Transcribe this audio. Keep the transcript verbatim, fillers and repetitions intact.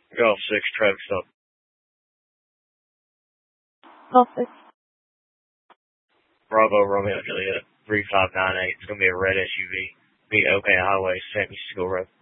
Golf six, Travis up. Golf six. Bravo, Romeo, Juliet, three five nine eight. It's going to be a red S U V. Meet OK Highway, San Francisco Road.